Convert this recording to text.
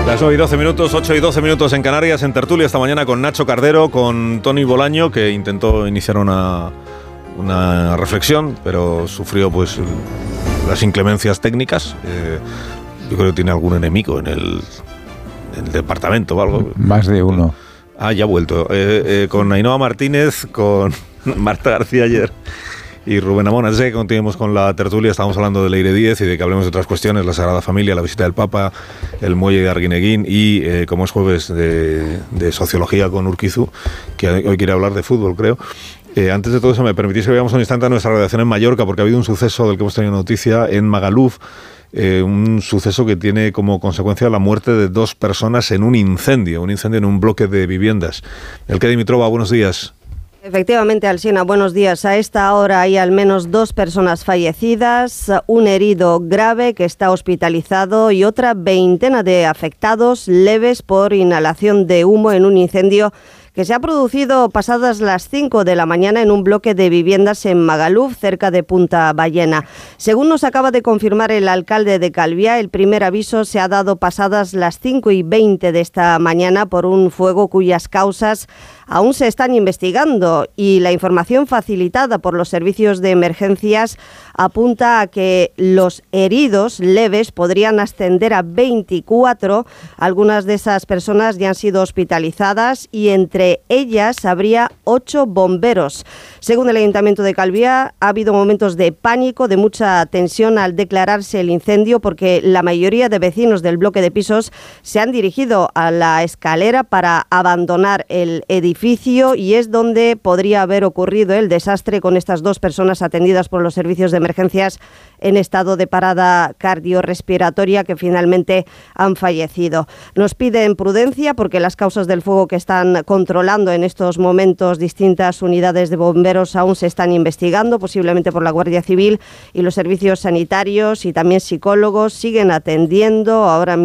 Las 9 y 12 minutos, 8 y 12 minutos en Canarias, en tertulia esta mañana con Nacho Cardero, con Tony Bolaño, que intentó iniciar una reflexión, pero sufrió pues las inclemencias técnicas. Yo creo que tiene algún enemigo en el departamento o algo. Más de uno. Ya ha vuelto. Con Ainhoa Martínez, con Marta García ayer y Rubén Amón. Antes de que continuemos con la tertulia, estábamos hablando de Leire 10 y de que hablemos de otras cuestiones, la Sagrada Familia, la visita del Papa, el muelle de Arguineguín y, como es jueves de sociología con Urquizu, que hoy quiere hablar de fútbol, creo. Antes de todo eso, me permitís que veamos un instante a nuestra redacción en Mallorca, porque ha habido un suceso del que hemos tenido noticia en Magaluf, un suceso que tiene como consecuencia la muerte de 2 personas en un incendio en un bloque de viviendas. Elke Dimitrova, buenos días. Efectivamente, Alsina, buenos días. A esta hora hay al menos 2 personas fallecidas, un herido grave que está hospitalizado y otra veintena de afectados leves por inhalación de humo en un incendio que se ha producido pasadas las 5 de la mañana en un bloque de viviendas en Magaluf, cerca de Punta Ballena. Según nos acaba de confirmar el alcalde de Calviá, el primer aviso se ha dado pasadas las 5:20 de esta mañana por un fuego cuyas causas aún se están investigando, y la información facilitada por los servicios de emergencias apunta a que los heridos leves podrían ascender a 24. Algunas de esas personas ya han sido hospitalizadas y entre ellas habría 8 bomberos. Según el Ayuntamiento de Calviá, ha habido momentos de pánico, de mucha tensión al declararse el incendio, porque la mayoría de vecinos del bloque de pisos se han dirigido a la escalera para abandonar el edificio, y es donde podría haber ocurrido el desastre, con estas 2 personas atendidas por los servicios de emergencias en estado de parada cardiorrespiratoria que finalmente han fallecido. Nos piden prudencia porque las causas del fuego que están controlando en estos momentos distintas unidades de bomberos aún se están investigando, posiblemente por la Guardia Civil, y los servicios sanitarios y también psicólogos siguen atendiendo ahora mismo